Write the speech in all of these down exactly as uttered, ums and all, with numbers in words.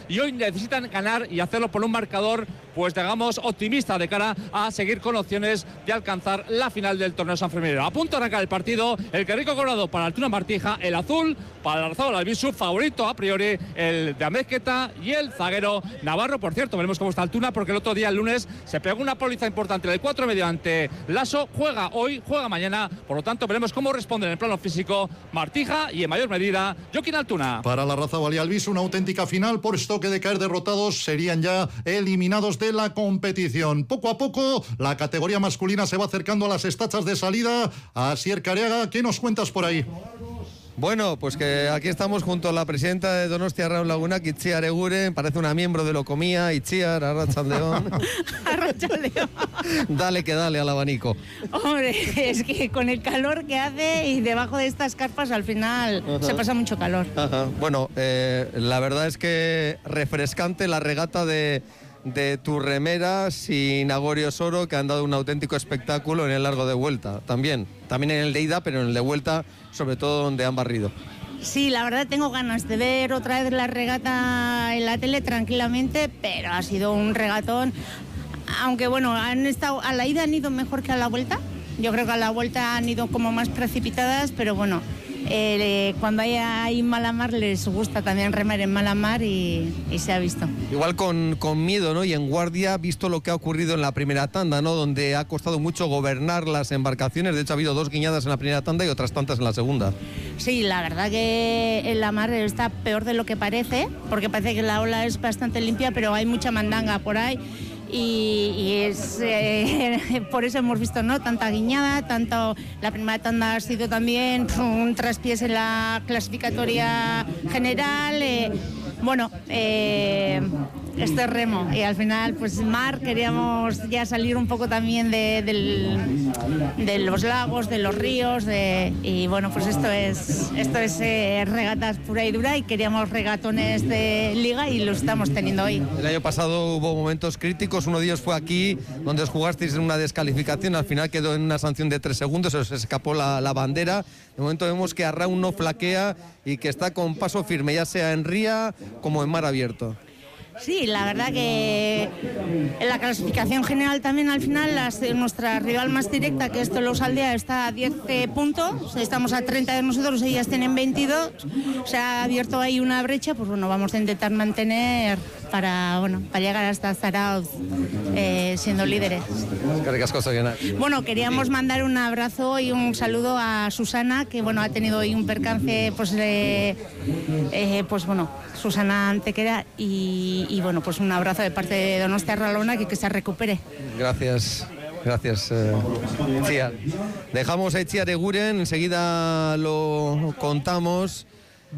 y hoy necesitan ganar y hacerlo por un marcador, pues digamos, optimista de cara a seguir con opciones de alcanzar la final del torneo sanferminero. A punto de arrancar el partido, el Querrico Colorado para Altuna Martija, el azul para el Arzabal Albisu, favorito a priori el de Amezqueta y el zaguero Navarro. Por cierto, veremos cómo está Altuna, porque el otro día, el lunes, se pegó una paliza importante del cuatro medio ante Lasso. Juega hoy, juega mañana, por lo tanto veremos cómo responde en el plano físico Martija y en mayor medida Joaquín Altuna. Para la Arzabal y Albisu, una auténtica final, por esto que de caer derrotados serían ya eliminados de la competición. Poco a poco la categoría masculina se va acercando a las estachas de salida. Asier Careaga, ¿qué nos cuentas por ahí? Bueno, pues que aquí estamos junto a la presidenta de Donostia Raúl Laguna, Itziar Eguren, parece una miembro de Locomía. Itziar, Arratsaldeón. Arratsaldeón. Dale que dale al abanico. Hombre, es que con el calor que hace y debajo de estas carpas al final Ajá. se pasa mucho calor. Ajá. Bueno, eh, la verdad es que refrescante la regata de... de tu remera sin Agorio Soro, que han dado un auténtico espectáculo en el largo de vuelta. También, también en el de ida, pero en el de vuelta, sobre todo donde han barrido. Sí, la verdad tengo ganas de ver otra vez la regata en la tele tranquilamente, pero ha sido un regatón. Aunque bueno, han estado a la ida han ido mejor que a la vuelta. Yo creo que a la vuelta han ido como más precipitadas, pero bueno, eh, cuando hay, hay mala mar les gusta también remar en mala mar y, y se ha visto. Igual con, con miedo, ¿no? Y en guardia, visto lo que ha ocurrido en la primera tanda, ¿no? Donde ha costado mucho gobernar las embarcaciones. De hecho, ha habido dos guiñadas en la primera tanda y otras tantas en la segunda. Sí, la verdad que en la mar está peor de lo que parece, porque parece que la ola es bastante limpia, pero hay mucha mandanga por ahí. Y, y es eh, por eso hemos visto no tanta guiñada, tanto la primera tanda ha sido también un traspiés en la clasificatoria general, eh, bueno, eh, esto es remo y al final pues mar, queríamos ya salir un poco también de, del, de los lagos, de los ríos, de, y bueno, pues esto es esto es eh, regatas pura y dura y queríamos regatones de liga y lo estamos teniendo hoy. El año pasado hubo momentos críticos, uno de ellos fue aquí, donde os jugasteis en una descalificación, al final quedó en una sanción de tres segundos, se os escapó la, la bandera. De momento vemos que Arraun no flaquea y que está con paso firme, ya sea en ría como en mar abierto. Sí, la verdad que en la clasificación general también al final las, nuestra rival más directa, que es Tolosaldea, está a diez puntos, estamos a treinta de nosotros, ellas tienen veintidós, se ha abierto ahí una brecha, pues bueno, vamos a intentar mantener para, bueno, para llegar hasta Zarauz eh, siendo líderes. Bueno, queríamos mandar un abrazo y un saludo a Susana, que bueno, ha tenido hoy un percance, pues, eh, eh, pues bueno, Susana Antequera y, y bueno, pues un abrazo de parte de Donostia Ralona, que, que se recupere. Gracias. Gracias, eh, Itziar. Dejamos a Itziar Eguren, enseguida lo contamos.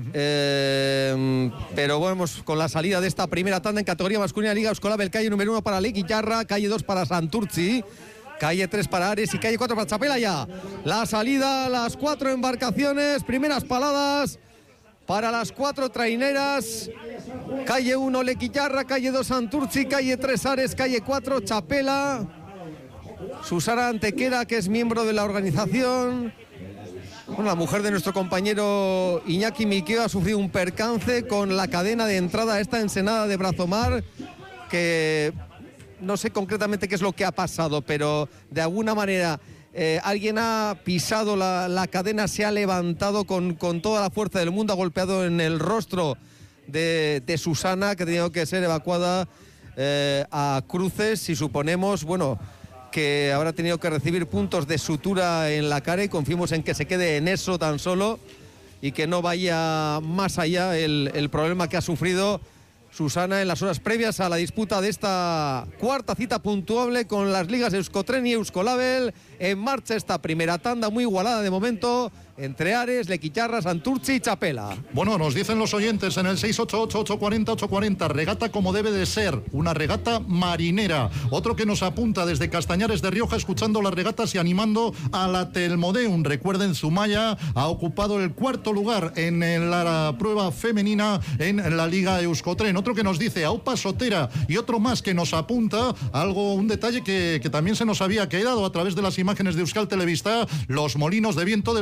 Eh, pero bueno, con la salida de esta primera tanda en categoría masculina Liga Euskolabel, calle número uno para Lequillarra, calle dos para Santurtzi, calle tres para Ares y calle cuatro para Chapela ya. La salida, las cuatro embarcaciones, primeras paladas para las cuatro traineras. Calle uno Lequillarra, calle dos Santurtzi, calle tres Ares, calle cuatro Chapela. Susana Antequera, que es miembro de la organización. Bueno, la mujer de nuestro compañero Iñaki Miqueo ha sufrido un percance con la cadena de entrada a esta ensenada de Brazomar, que no sé concretamente qué es lo que ha pasado, pero de alguna manera eh, alguien ha pisado la, la cadena, se ha levantado con, con toda la fuerza del mundo, ha golpeado en el rostro de, de Susana, que ha tenido que ser evacuada eh, a Cruces, y suponemos, bueno, que habrá tenido que recibir puntos de sutura en la cara, y confiemos en que se quede en eso tan solo y que no vaya más allá el, el problema que ha sufrido Susana en las horas previas a la disputa de esta cuarta cita puntuable con las ligas Euskotren y Euskolabel. En marcha esta primera tanda muy igualada de momento entre Ares, Lequillarra, Santurtzi y Chapela. Bueno, nos dicen los oyentes en el seis ocho ocho, ocho cuatro cero, ocho cuatro cero, regata como debe de ser, una regata marinera. Otro que nos apunta desde Castañares de Rioja, escuchando las regatas y animando a la Telmodeum. Recuerden, Zumaya ha ocupado el cuarto lugar en la prueba femenina en la Liga Euskotren. Otro que nos dice Aupa Sotera, y otro más que nos apunta algo, un detalle que, que también se nos había quedado a través de las imágenes de Euskal Telebista, los molinos de viento del Superpuerto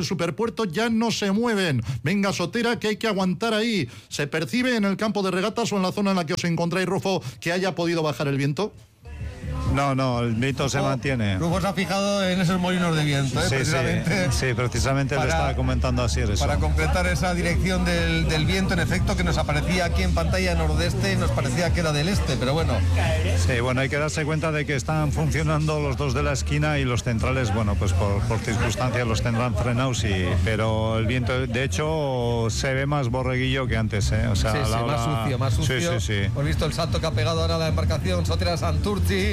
puerto ya no se mueven. Venga, Sotera, que hay que aguantar ahí. ¿Se percibe en el campo de regatas o en la zona en la que os encontráis, Rufo, que haya podido bajar el viento? No, no, el viento se mantiene. Rufo se ha fijado en esos molinos de viento, ¿eh? Sí, precisamente. sí, sí, precisamente para, le estaba comentando así eso. Para completar esa dirección del, del viento, en efecto, que nos aparecía aquí en pantalla nordeste y nos parecía que era del este, pero bueno. Sí, bueno, hay que darse cuenta de que están funcionando los dos de la esquina y los centrales, bueno, pues por, por circunstancias los tendrán frenados, y, pero el viento, de hecho, se ve más borreguillo que antes, ¿eh? O sea, sí, sí, la, más sucio, más sucio. Sí, sí, sí. Hemos visto el salto que ha pegado ahora la embarcación Sotera Santurtzi,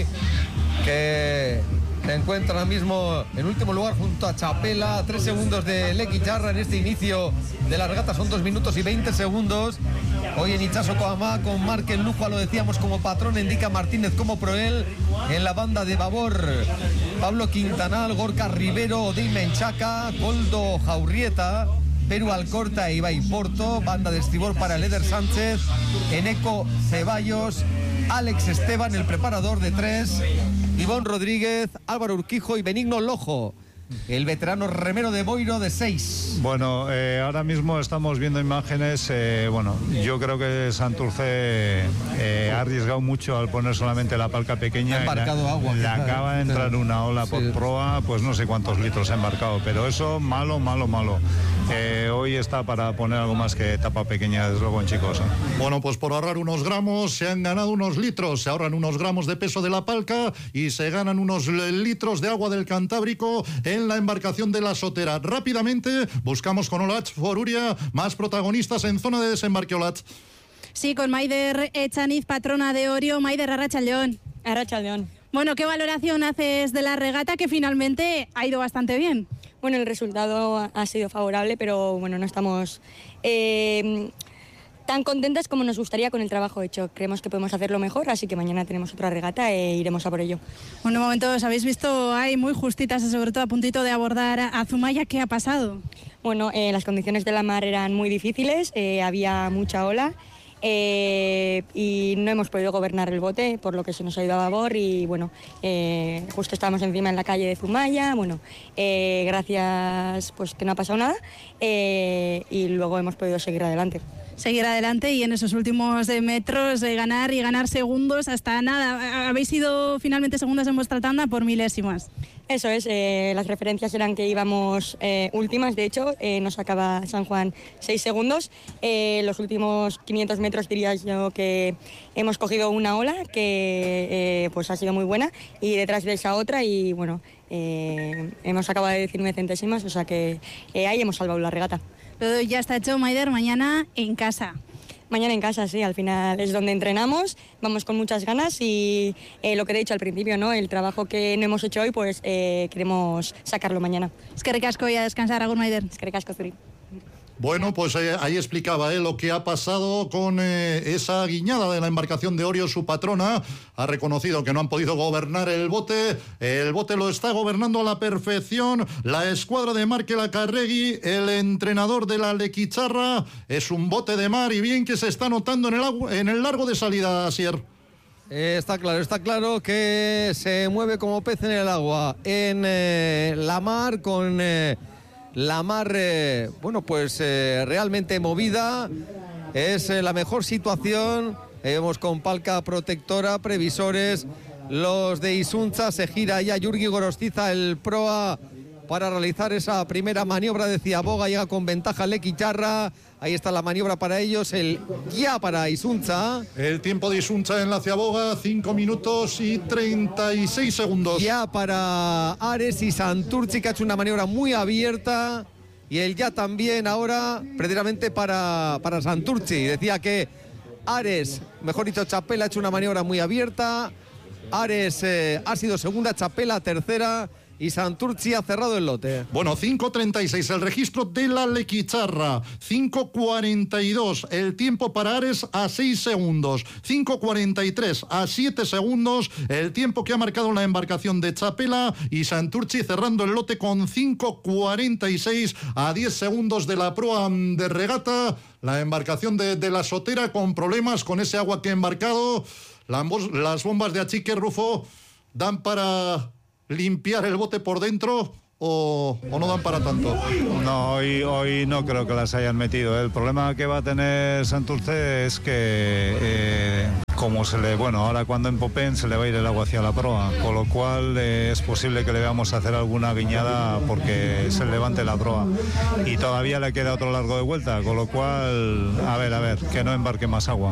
que se encuentra ahora mismo en último lugar junto a Chapela, tres segundos de Lequicharra en este inicio de la regata, son dos minutos y veinte segundos. Hoy en Itxaso Coamá, con Márquez Lujo, lo decíamos, como patrón, Indica Martínez como proel, en la banda de babor Pablo Quintanal, Gorka Rivero, Odeime Chaca, Goldo Jaurrieta, Peru Alcorta e Ibai Porto, banda de estribor para el Eder Sánchez, Eneco Ceballos, Alex Esteban, el preparador de tres, Ivón Rodríguez, Álvaro Urquijo y Benigno Lojo, el veterano remero de Boiro, de seis. Bueno, eh, ahora mismo estamos viendo imágenes, eh, bueno, yo creo que Santurce eh, ha arriesgado mucho al poner solamente la palca pequeña. Ha embarcado le, agua. Le acaba de entrar sí. una ola por sí. proa, pues no sé cuántos litros ha embarcado, pero eso malo, malo, malo. Eh, hoy está para poner algo más que tapa pequeña, desde luego, en Chicos. Bueno, pues por ahorrar unos gramos se han ganado unos litros, se ahorran unos gramos de peso de la palca y se ganan unos litros de agua del Cantábrico en la embarcación de la Sotera. Rápidamente buscamos con Olatz Foruria más protagonistas en zona de desembarque, Olatz. Sí, con Maider Echaniz, patrona de Orio. Maider, Arratsaldeon. Arratsaldeon. Bueno, ¿qué valoración haces de la regata, que finalmente ha ido bastante bien? Bueno, el resultado ha sido favorable, pero bueno, no estamos eh, tan contentas como nos gustaría con el trabajo hecho. Creemos que podemos hacerlo mejor, así que mañana tenemos otra regata e iremos a por ello. Bueno, un momento, os habéis visto ahí muy justitas, sobre todo a puntito de abordar a Zumaya. ¿Qué ha pasado? Bueno, eh, las condiciones de la mar eran muy difíciles, eh, había mucha ola. Eh, y no hemos podido gobernar el bote, por lo que se nos ha ido a babor y bueno, eh, justo estábamos encima en la calle de Zumaya, bueno, eh, gracias pues que no ha pasado nada eh, y luego hemos podido seguir adelante. Seguir adelante y en esos últimos metros de ganar y ganar segundos hasta nada. Habéis sido finalmente segundas en vuestra tanda por milésimas. Eso es, eh, las referencias eran que íbamos eh, últimas, de hecho, eh, nos acaba San Juan seis segundos. Eh, los últimos quinientos metros diría yo que hemos cogido una ola que eh, pues ha sido muy buena y detrás de esa otra y bueno, eh, hemos acabado de diecinueve centésimas, o sea que eh, ahí hemos salvado la regata. Todo ya está hecho, Maider, mañana en casa. Mañana en casa, sí, al final es donde entrenamos, vamos con muchas ganas y eh, lo que he dicho al principio, ¿no? El trabajo que no hemos hecho hoy, pues eh, queremos sacarlo mañana. Es que recasco y a descansar, Agur, Maider. Es que recasco, Zuri. Bueno, pues eh, ahí explicaba eh, lo que ha pasado con eh, esa guiñada de la embarcación de Orio. Su patrona ha reconocido que no han podido gobernar el bote. El bote lo está gobernando a la perfección la escuadra de Markel Acarregui, el entrenador de la Lequicharra. Es un bote de mar y bien que se está notando en el, agua, en el largo de salida, Asier. Eh, está claro, está claro que se mueve como pez en el agua, en eh, la mar, con... Eh, La mar, eh, bueno, pues eh, realmente movida, es eh, la mejor situación. Vemos con palca protectora, previsores, los de Isunza. Se gira ya Jurgi Gorostiza, el proa, para realizar esa primera maniobra de Ciaboga. Llega con ventaja Lequicharra. Ahí está la maniobra para ellos, el ya para Isunza. El tiempo de Isunza en la Ciaboga, cinco minutos y treinta y seis segundos. Ya para Ares y Santurci, que ha hecho una maniobra muy abierta. Y el ya también ahora, precisamente para, para Santurci. Decía que Ares, mejor dicho, Chapela ha hecho una maniobra muy abierta. Ares eh, ha sido segunda, Chapela tercera. Y Santurci ha cerrado el lote. Bueno, cinco treinta y seis el registro de la Lequicharra, cinco cuarenta y dos el tiempo para Ares a seis segundos, cinco cuarenta y tres a siete segundos el tiempo que ha marcado la embarcación de Chapela, y Santurci cerrando el lote con cinco cuarenta y seis a diez segundos de la proa de regata. La embarcación de, de la Sotera con problemas con ese agua que ha embarcado. La, las bombas de achique, Rufo, dan para limpiar el bote por dentro o, o no dan para tanto? No, hoy, hoy no creo que las hayan metido. El problema que va a tener Santurce es que, eh, como se le, bueno, ahora cuando empopen se le va a ir el agua hacia la proa, con lo cual eh, es posible que le veamos hacer alguna guiñada porque se levante la proa. Y todavía le queda otro largo de vuelta, con lo cual, a ver, a ver, que no embarque más agua.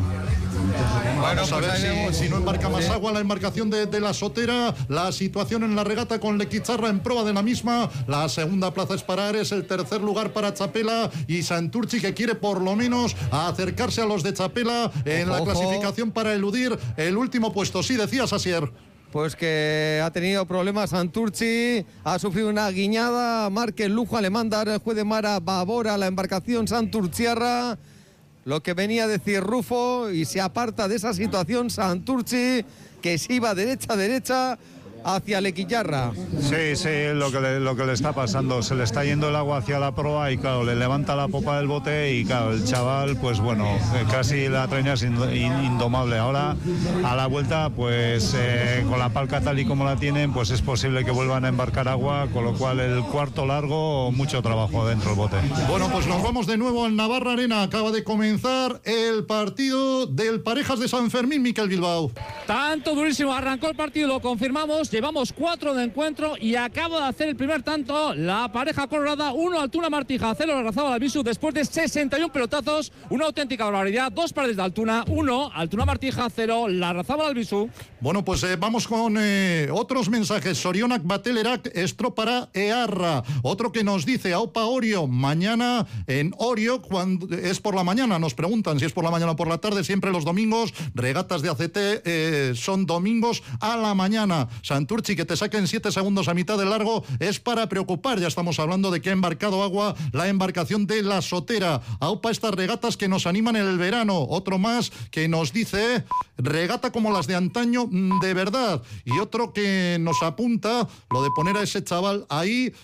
Bueno, Vamos a pues ver si, vemos. si no embarca más Sí. agua la embarcación de, de la Sotera, la situación en la regata con Lequicharra en proa de la misma, la segunda plaza es para Ares, el tercer lugar para Chapela y Santurchi, que quiere por lo menos acercarse a los de Chapela en Ojo, la ojo. clasificación para eludir el último puesto. Sí, decías, Asier. Pues que ha tenido problemas Santurchi, ha sufrido una guiñada, marque el lujo alemán, dar el juez de mar a Babora, la embarcación Santurciarra, lo que venía a decir Rufo, y se aparta de esa situación Santurchi, que se iba derecha, derecha, hacia Lequillarra. Sí, sí, lo que, le, lo que le está pasando, se le está yendo el agua hacia la proa y claro, le levanta la popa del bote y claro, el chaval, pues bueno, eh, casi la treña es ind- in- indomable. Ahora, a la vuelta, pues eh, con la palca tal y como la tienen, pues es posible que vuelvan a embarcar agua, con lo cual el cuarto largo, mucho trabajo dentro del bote. Bueno, pues nos vamos de nuevo al Navarra Arena. Acaba de comenzar el partido del Parejas de San Fermín, Miquel Bilbao. Tanto durísimo, arrancó el partido, lo confirmamos, llevamos cuatro de encuentro y acaba de hacer el primer tanto la pareja colorada, uno Altuna Martija, cero Larrazábal Albisu, después de sesenta y uno pelotazos, una auténtica barbaridad, dos paredes de Altuna, uno Altuna Martija, cero Larrazábal Albisu. Bueno, pues eh, vamos con eh, otros mensajes. Sorionak Batelerak Estropara Earra. Otro que nos dice, Aupa Orio, mañana en Orio, cuando es por la mañana, nos preguntan si es por la mañana o por la tarde, siempre los domingos, regatas de A C T eh, son domingos a la mañana. Santurchi, que te saquen siete segundos a mitad de largo es para preocupar. Ya estamos hablando de que ha embarcado agua la embarcación de la Sotera. Aupa estas regatas que nos animan en el verano. Otro más que nos dice, regata como las de antaño, de verdad. Y otro que nos apunta lo de poner a ese chaval ahí,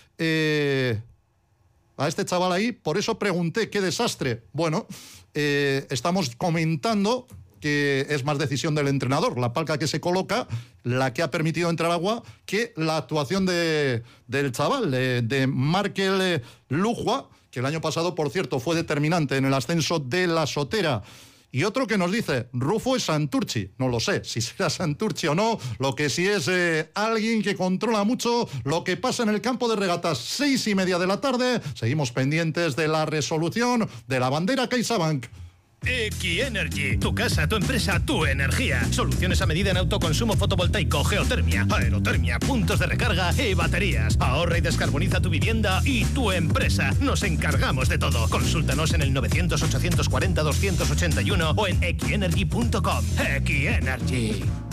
eh, a este chaval ahí, por eso pregunté, qué desastre. Bueno, eh, estamos comentando que es más decisión del entrenador, la palca que se coloca, la que ha permitido entrar agua, que la actuación de, del chaval, de, de Markel Lujua, que el año pasado, por cierto, fue determinante en el ascenso de la Sotera. Y otro que nos dice, Rufo es Santurchi. No lo sé si será Santurchi o no, lo que sí es eh, alguien que controla mucho lo que pasa en el campo de regatas. Seis y media de la tarde, seguimos pendientes de la resolución de la bandera CaixaBank. X-Energy, tu casa, tu empresa, tu energía. Soluciones a medida en autoconsumo fotovoltaico, geotermia, aerotermia, puntos de recarga y baterías. Ahorra y descarboniza tu vivienda y tu empresa. Nos encargamos de todo. Consúltanos en el novecientos, ochocientos cuarenta, doscientos ochenta y uno o en x energy punto com. X-Energy.